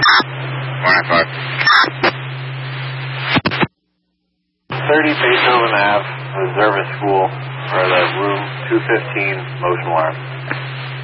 495. 30 Beethoven Ave, Reservist School, or the room 215, motion alarm.